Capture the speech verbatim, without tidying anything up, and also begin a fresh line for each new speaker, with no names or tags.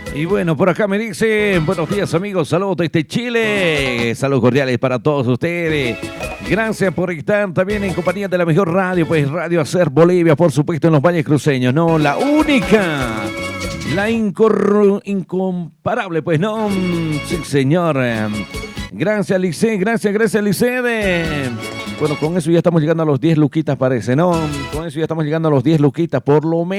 Y bueno, por acá me dicen, buenos días amigos, saludos desde Chile, saludos cordiales para todos ustedes. Gracias por estar también en compañía de la mejor radio, pues Radio Hacer Bolivia, por supuesto en los valles cruceños, no, la única, la incor- incomparable, pues no, sí señor. Gracias Lice, gracias, gracias Lice. De... Bueno, con eso ya estamos llegando a los diez luquitas parece, ¿no? Con eso ya estamos llegando a los diez luquitas por lo menos.